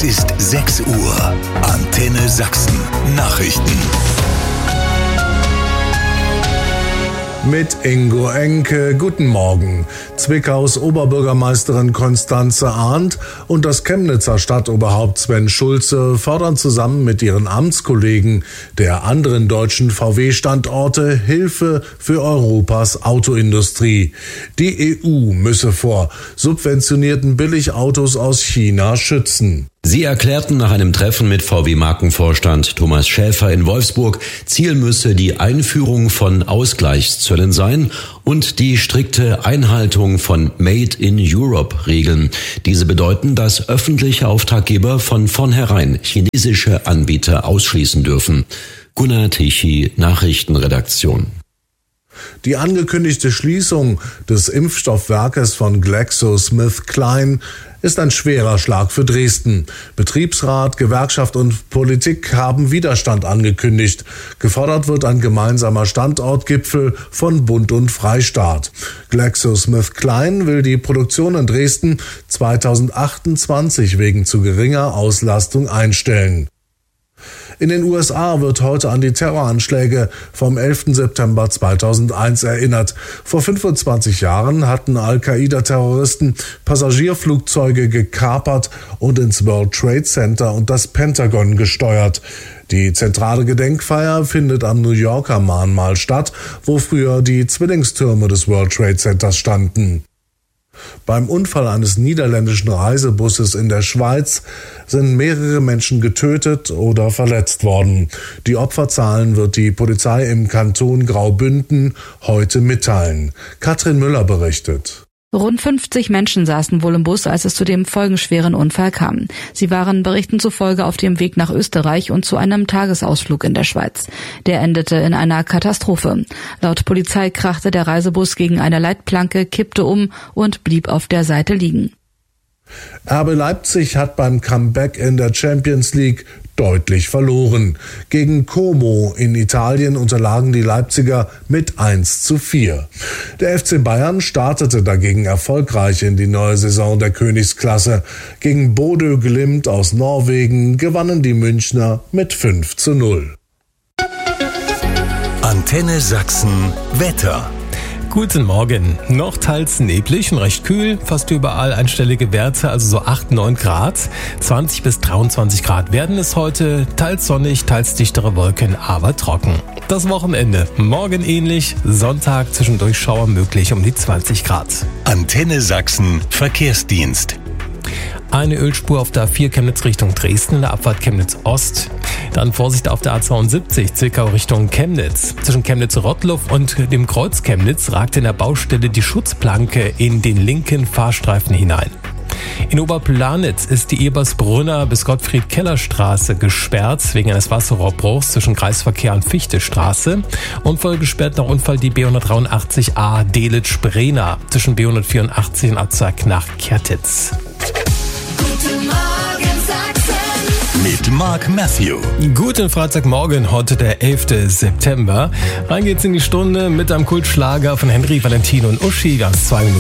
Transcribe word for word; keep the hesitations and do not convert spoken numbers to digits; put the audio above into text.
ist sechs Uhr. Antenne Sachsen. Nachrichten. Mit Ingo Enke, guten Morgen. Zwickaus Oberbürgermeisterin Constanze Arndt und das Chemnitzer Stadtoberhaupt Sven Schulze fordern zusammen mit ihren Amtskollegen der anderen deutschen V W-Standorte Hilfe für Europas Autoindustrie. Die E U müsse vor subventionierten Billigautos aus China schützen. Sie erklärten nach einem Treffen mit V W-Markenvorstand Thomas Schäfer in Wolfsburg, Ziel müsse die Einführung von Ausgleichszöllen sein und die strikte Einhaltung von Made in Europe-Regeln. Diese bedeuten, dass öffentliche Auftraggeber von vornherein chinesische Anbieter ausschließen dürfen. Gunnar Tichy, Nachrichtenredaktion. Die angekündigte Schließung des Impfstoffwerkes von GlaxoSmithKline ist ein schwerer Schlag für Dresden. Betriebsrat, Gewerkschaft und Politik haben Widerstand angekündigt. Gefordert wird ein gemeinsamer Standortgipfel von Bund und Freistaat. GlaxoSmithKline will die Produktion in Dresden zweitausendachtundzwanzig wegen zu geringer Auslastung einstellen. In den U S A wird heute an die Terroranschläge vom elften September zweitausendeins erinnert. Vor fünfundzwanzig Jahren hatten Al-Qaida-Terroristen Passagierflugzeuge gekapert und ins World Trade Center und das Pentagon gesteuert. Die zentrale Gedenkfeier findet am New Yorker Mahnmal statt, wo früher die Zwillingstürme des World Trade Centers standen. Beim Unfall eines niederländischen Reisebusses in der Schweiz sind mehrere Menschen getötet oder verletzt worden. Die Opferzahlen wird die Polizei im Kanton Graubünden heute mitteilen. Katrin Müller berichtet. Rund fünfzig Menschen saßen wohl im Bus, als es zu dem folgenschweren Unfall kam. Sie waren Berichten zufolge auf dem Weg nach Österreich und zu einem Tagesausflug in der Schweiz. Der endete in einer Katastrophe. Laut Polizei krachte der Reisebus gegen eine Leitplanke, kippte um und blieb auf der Seite liegen. R B Leipzig hat beim Comeback in der Champions League deutlich verloren. Gegen Como in Italien unterlagen die Leipziger mit eins zu vier. Der F C Bayern startete dagegen erfolgreich in die neue Saison der Königsklasse. Gegen Bodø Glimt aus Norwegen gewannen die Münchner mit fünf zu null. Antenne Sachsen Wetter. Guten Morgen. Noch teils neblig und recht kühl, fast überall einstellige Werte, also so acht, neun Grad. zwanzig bis dreiundzwanzig Grad werden es heute, teils sonnig, teils dichtere Wolken, aber trocken. Das Wochenende, morgen ähnlich, Sonntag zwischendurch Schauer möglich um die zwanzig Grad. Antenne Sachsen Verkehrsdienst. Eine Ölspur auf der A vier Chemnitz Richtung Dresden, in der Abfahrt Chemnitz Ost. Dann Vorsicht auf der A zweiundsiebzig, Zwickau Richtung Chemnitz. Zwischen Chemnitz-Rottluff und dem Kreuz Chemnitz ragt in der Baustelle die Schutzplanke in den linken Fahrstreifen hinein. In Oberplanitz ist die Ebersbrunner bis Gottfried-Keller-Straße gesperrt wegen eines Wasserrohrbruchs zwischen Kreisverkehr und Fichtestraße. Und voll gesperrt nach Unfall die B hundertdreiundachtzig A Delitzsch-Brena zwischen B hundertvierundachtzig und Abzweig nach Kertitz. Guten Morgen Sachsen. Mit Mark Matthew. Guten Freitagmorgen, heute der elfte September. Rein geht's in die Stunde mit einem Kultschlager von Henry, Valentino und Uschi. Ganz zwei Minuten.